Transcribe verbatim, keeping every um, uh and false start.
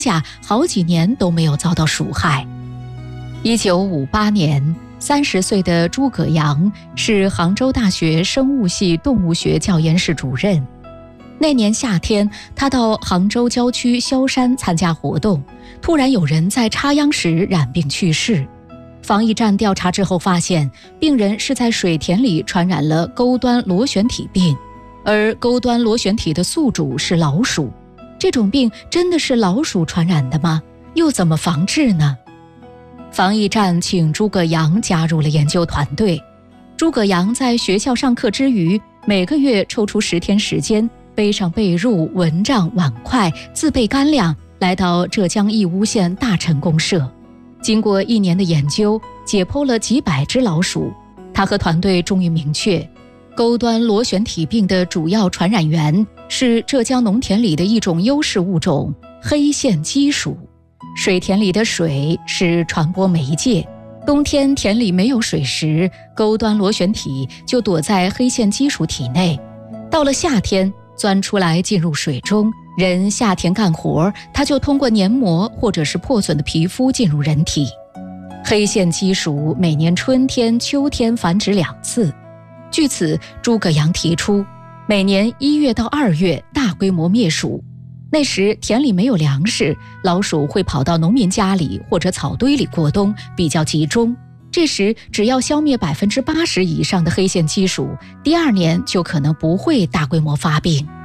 稼好几年都没有遭到鼠害。一九五八年，三十岁的诸葛阳是杭州大学生物系动物学教研室主任。那年夏天，他到杭州郊区萧山参加活动，突然有人在插秧时染病去世。防疫站调查之后发现，病人是在水田里传染了钩端螺旋体病，而钩端螺旋体的宿主是老鼠。这种病真的是老鼠传染的吗？又怎么防治呢？防疫站请诸葛阳加入了研究团队。诸葛阳在学校上课之余，每个月抽出十天时间，背上被褥、蚊帐、碗筷，自备干粮，来到浙江义乌县大陈公社。经过一年的研究，解剖了几百只老鼠，他和团队终于明确，钩端螺旋体病的主要传染源是浙江农田里的一种优势物种——黑线鸡鼠。水田里的水是传播媒介，冬天田里没有水时，钩端螺旋体就躲在黑线鸡鼠体内，到了夏天钻出来进入水中，人下田干活，它就通过黏膜或者是破损的皮肤进入人体。黑线鸡鼠每年春天、秋天繁殖两次。据此，诸葛阳提出，每年一月到二月大规模灭鼠。那时田里没有粮食，老鼠会跑到农民家里或者草堆里过冬，比较集中。这时只要消灭百分之八十以上的黑线鸡鼠，第二年就可能不会大规模发病。